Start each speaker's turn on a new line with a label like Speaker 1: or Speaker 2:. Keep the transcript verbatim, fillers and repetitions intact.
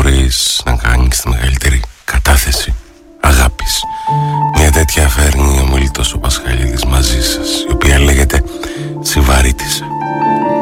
Speaker 1: μπορείς να κάνεις τη μεγαλύτερη κατάθεση αγάπης. Μια τέτοια φέρνει ο Μίλτος ο Πασχαλίδης μαζί σας.